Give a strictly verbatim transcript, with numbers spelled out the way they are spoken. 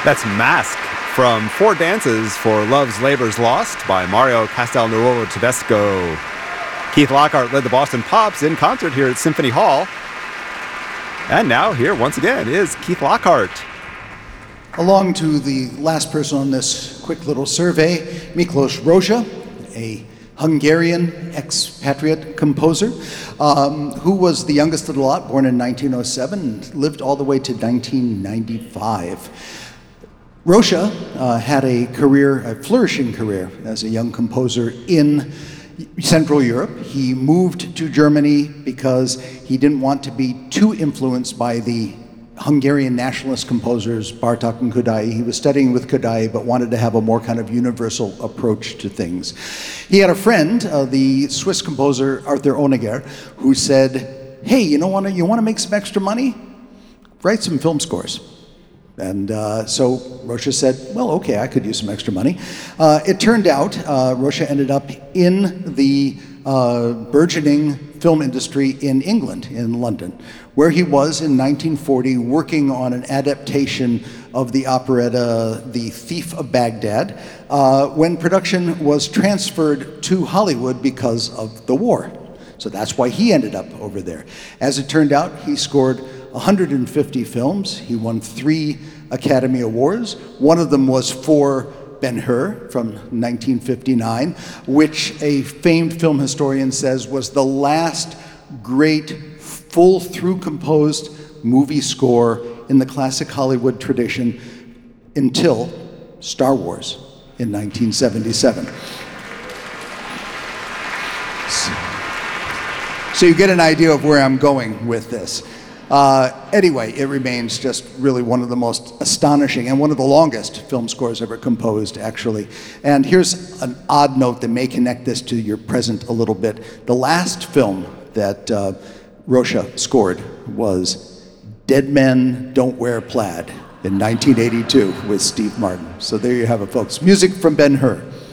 That's Mask from Four Dances for Love's Labor's Lost by Mario Castelnuovo Tedesco. Keith Lockhart led the Boston Pops in concert here at Symphony Hall. And now here once again is Keith Lockhart. Along to the last person on this quick little survey, Miklos Rozsa, a Hungarian expatriate composer, um, who was the youngest of the lot, born in nineteen oh seven, and lived all the way to nineteen ninety-five. Rozsa uh, had a career, a flourishing career as a young composer in Central Europe. He moved to Germany because he didn't want to be too influenced by the Hungarian nationalist composers, Bartók and Kodály. He was studying with Kodály, but wanted to have a more kind of universal approach to things. He had a friend, uh, the Swiss composer Arthur Honegger, who said, hey, you know, wanna, you want to make some extra money? Write some film scores. And uh, so Rozsa said, well, okay, I could use some extra money. Uh, it turned out uh, Rozsa ended up in the uh, burgeoning film industry in England, in London, where he was in nineteen forty working on an adaptation of the operetta The Thief of Baghdad, uh, when production was transferred to Hollywood because of the war. So that's why he ended up over there. As it turned out, he scored one hundred fifty films. He won three Academy Awards. One of them was for Ben-Hur from nineteen fifty-nine, which a famed film historian says was the last great full-through composed movie score in the classic Hollywood tradition until Star Wars in nineteen seventy-seven. So you get an idea of where I'm going with this. Uh, anyway, it remains just really one of the most astonishing and one of the longest film scores ever composed, actually. And here's an odd note that may connect this to your present a little bit. The last film that uh, Rozsa scored was Dead Men Don't Wear Plaid in nineteen eighty-two with Steve Martin. So there you have it, folks. Music from Ben-Hur.